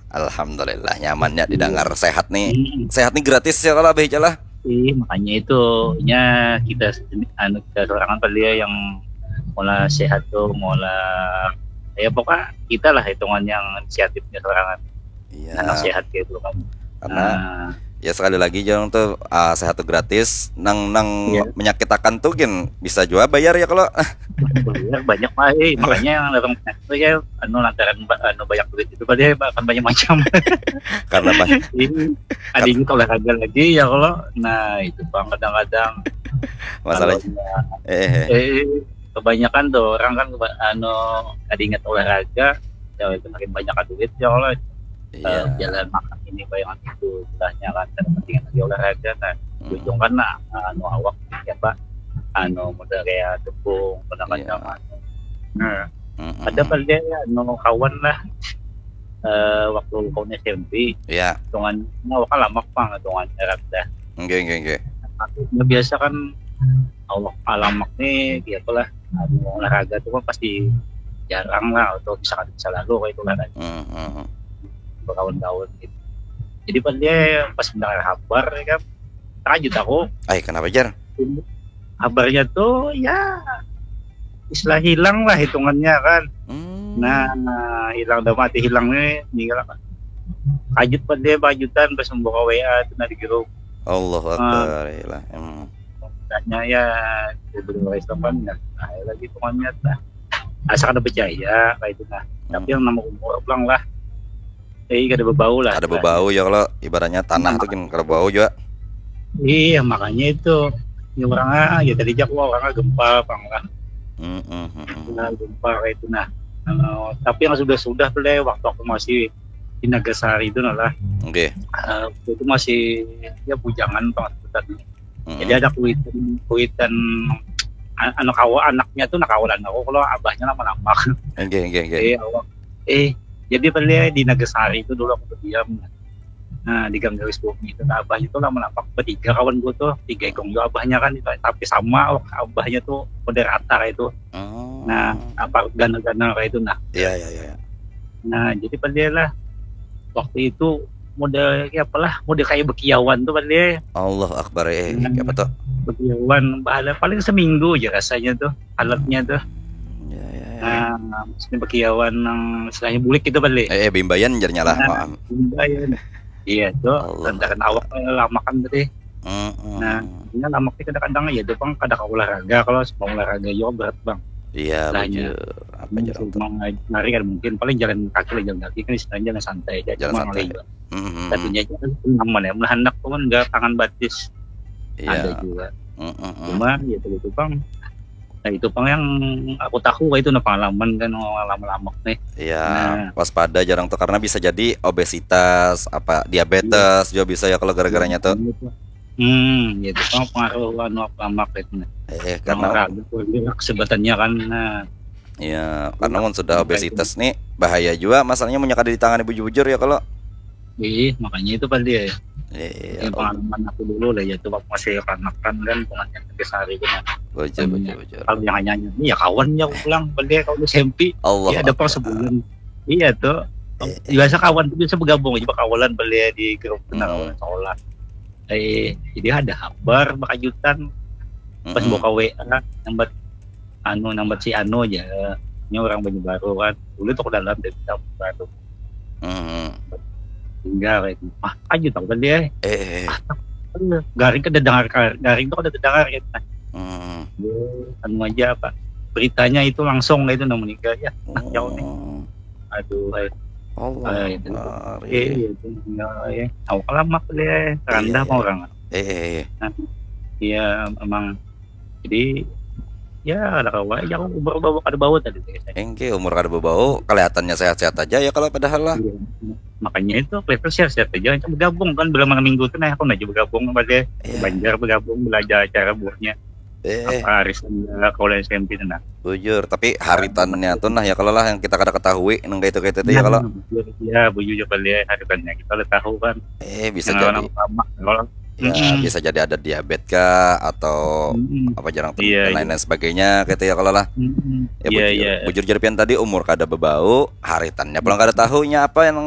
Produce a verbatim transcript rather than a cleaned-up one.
Alhamdulillah nyamannya Iya. didengar sehat nih. Hmm. Sehat nih gratis ya kalau abah lah. Ih, makanya itu nya kita anu kita sorangan dia yang mola sehat tuh, mola ya pokoknya kita lah hitungan yang inisiatifnya sorangan anak Iya, sehat gitu kan. karena Nah, ya sekali lagi jangan tuh ah, sehat tuh gratis. Nang nang ya menyakitakan tuh gin bisa juga bayar ya kalau. banyak banyak mah, eh, makanya yang datang itu ya anu lantaran anu banyak duit itu dia akan banyak macam. Karena banyak. Ini ada Kan yang olahraga lagi ya kalau, nah itu bang kadang-kadang kalau masalahnya. Eh, eh, eh kebanyakan tuh orang kan anu ada ingat olahraga ya itu makin banyak duit ya kalau eh, iya. jalan makan ini bayangan itu sebelahnya kan kadang penting lagi olahraga kan Mm, ujung kan nah anu awak ya pak anu model kayak tepung iya. kadang-kadang anu. Nah Mm, mm, ada mm. pada anu kawan lah eh, waktu kawan S M P Iya. hitungan mau kan lama pang hitungan jarak dah. Oke, oke, oke. Nah, biasa kan Allah alamak nih ya lah anu, olahraga itu kan pasti jarang lah atau misalkan bisa lalu kayak itu olahraga Mm, mm, mm. berkawan-kawan gitu. Jadi pas dia pas mendengar kabar ya kan terkejut aku. Ay, kenapa jar? Kabarnya tuh ya istilah hilang lah hitungannya kan. Hmm. Nah, hilang udah mati hilang nih meninggal kan. Kajut pas dia bajutan pas membuka W A itu dari grup. Allah Uh, Akbar. Iyalah. Hmm. Tanya ya beberapa Islam kan nah, lagi hitungannya lah. Asal ada percaya kayak itu nah. Tapi Hmm. yang nama umur pulang lah. Eh, kada berbau lah. Ada berbau ya kalau ibaratnya tanah tuh kan kalau bau juga. Iya, makanya itu. Ya orangnya, ya tadi jak orangnya gempa, bang lah. Hmm, hmm, hmm, hmm. Nah, gempa kayak itu nah. Uh, tapi yang sudah-sudah tuh deh waktu aku masih di Nagasari itu nah lah. Oke. Uh, itu masih ya bujangan bang sebutan. Hmm, Jadi ada kuitan kuitan an- anak awal anaknya tuh nakawalan aku kalau abahnya lama-lama. oke, oke, oke. Eh, awak. Eh, jadi pada di Nagasari itu dulu aku berdiam. Nah, di Gang Garis Bumi itu nah, abahnya tuh lama-lama bertiga kawan gue tuh, tiga ekong juga abahnya kan itu, tapi sama awak abahnya tuh moderator itu. Oh. Nah, apa gana-gana kayak itu nah. Iya, iya, iya. Nah, jadi pada lah waktu itu model ya apalah, model kayak bekiawan tuh pada Allah Akbar eh nah, apa tuh? bekiawan bahala paling seminggu aja rasanya tuh alatnya tuh. Ya, ya, ya. Nah, maksudnya bekiawan yang istilahnya bulik gitu pada. Eh, eh bimbayan jarnya lah. Nah, Maaf. lumayan. Iya tuh, Allah rendakan Akbar. awak lama kan tadi. Hmm, hmm. Nah, ini lama sih kadang-kadang ya itu bang kadang olahraga kalau semua olahraga juga berat bang. Iya, Istilahnya bujur. Apa ini jarang tuh? cuma lari kan mungkin paling jalan kaki lah jalan kaki kan istilahnya jalan santai aja Jalan cuma santai. ngelihat. Hmm, hmm, hmm. Tadinya aja kan aman ya, menahan anak tuh kan nggak tangan batis ada Iya. juga. Hmm, hmm, hmm. Cuma ya itu itu bang. Nah itu bang yang aku tahu itu nah pengalaman kan lama-lama nih. Iya, Nah, waspada jarang tuh karena bisa jadi obesitas, apa diabetes juga bisa ya kalau gara-garanya tuh. hmm, ya itu bang pengaruh anu lama itu. Eh, Karena karena olahraga sebutannya kan. Nah, ya karena mun sudah obesitas nih bahaya juga masalahnya mun kada ditangani bujur-bujur ya kalau. Iya, makanya itu pada dia. Iya, Yang pengalaman aku dulu lah, yaitu waktu masih kanak-kanak kan, pengantin Nagasari kan. bujur, bujur, bujur. Kalau yang nyanyi, ya kawannya aku pulang, pada dia kalau S M P, Allah ya ada Akbar. per sebulan. Iya tuh, Eh, biasa kawan tuh biasa bergabung, coba kawalan pada dia di grup Hmm. kawalan sekolah. Eh, jadi ada kabar bakajutan, pas mm-mm. buka W A, nambat anu nambat si Anu aja, ini orang Banyu Baru kan, dulu tuh ke dalam dari kita baru Mm-mm. tinggal kayak gitu. Ah, kajut aku tadi ya. Eh, Garing kan dengar garing tuh ada dengar ya. mm. Anu aja apa beritanya itu langsung itu namanya meninggal ya. Nah, jauh nih. Oh, Aduh, eh, Allah eh, itu. Akbar. Eh, itu meninggal ya. Tahu lama deh, rendah Iya, mau orang. Eh, eh, eh. Nah, iya memang jadi ya ada kawan ya aku bawa ada bawa tadi saya. Engke umur kada berbau, kelihatannya sehat-sehat aja ya kalau padahal lah. Iya. Makanya itu kelihatan share-share aja kita bergabung kan belum minggu tuh nah aku aja bergabung pada Iya. Banjar bergabung belajar cara buahnya Eh, apa Aris kalau S M P nah. bujur, tapi haritannya tuh nah ya kalau lah yang kita kada ketahui nang kayak itu kayak itu ya kalau Ya, Bu Yuyo kali haritannya kita udah tahu kan. eh bisa Yang jadi orang lama kalau ya Mm-mm. bisa jadi ada diabetes kah atau Mm-mm. apa jarang tuh Iya, dan iya. lain-lain sebagainya kayak itu ya kalau lah. Mm-mm. Ya Iya, bujur, iya. bujur jerpian tadi umur kada bebau, haritannya pulang kada tahunya apa yang